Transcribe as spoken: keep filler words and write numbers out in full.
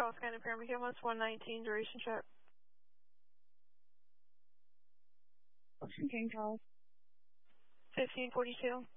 Charles County Pyramid Ambulance, one nineteen, duration check. Ocean King Charles. fifteen forty-two.